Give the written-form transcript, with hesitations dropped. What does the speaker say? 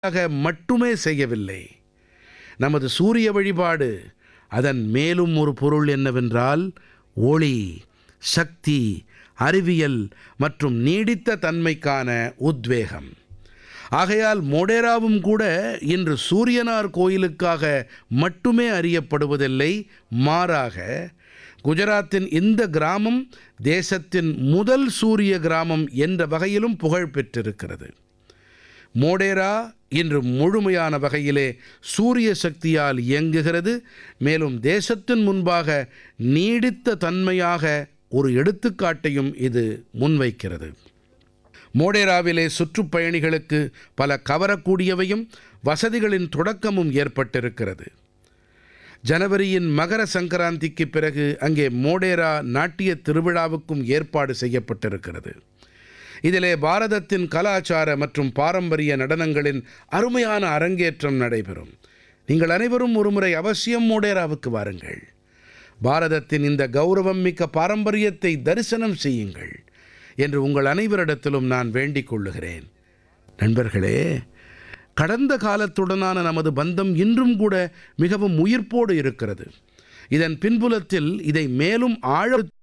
மட்டுமே செய்யவில்லை. நமது சூரிய வழிபாடு அதன் மேலும் ஒரு பொருள் என்னவென்றால் ஒளி, சக்தி, அறிவியல் மற்றும் நீடித்த தன்மைக்கான உத்வேகம். ஆகையால் மோடேராவும் கூட இன்று சூரியனார் கோயிலுக்காக மட்டுமே அறியப்படுவதில்லை, மாறாக குஜராத்தின் இந்த கிராமம் தேசத்தின் முதல் சூரிய கிராமம் என்ற வகையிலும் புகழ் பெற்றிருக்கிறது. மோடேரா இன்று முழுமையான வகையிலே சூரிய சக்தியால் இயங்குகிறது. மேலும் தேசத்தின் முன்பாக நீடித்த தன்மையாக ஒரு எடுத்துக்காட்டையும் இது முன்வைக்கிறது. மோடேராவிலே சுற்றுப்பயணிகளுக்கு பல கவரக்கூடியவையும் வசதிகளின் தொடக்கமும் ஏற்பட்டிருக்கிறது. ஜனவரியின் மகர சங்கராந்திக்கு பிறகு அங்கே மோடேரா நாட்டிய திருவிழாவுக்கும் ஏற்பாடு செய்யப்பட்டிருக்கிறது. இதிலே பாரதத்தின் கலாச்சார மற்றும் பாரம்பரிய நடனங்களின் அருமையான அரங்கேற்றம் நடைபெறும். நீங்கள் அனைவரும் ஒருமுறை அவசியம் மோடேராவுக்கு வாருங்கள். பாரதத்தின் இந்த கௌரவம் மிக்க பாரம்பரியத்தை தரிசனம் செய்யுங்கள் என்று உங்கள் அனைவரிடத்திலும் நான் வேண்டிக் கொள்ளுகிறேன். நண்பர்களே, கடந்த காலத்துடனான நமது பந்தம் இன்றும் கூட மிகவும் உயிர்ப்போடு இருக்கிறது. இதன் பின்புலத்தில் இதை மேலும்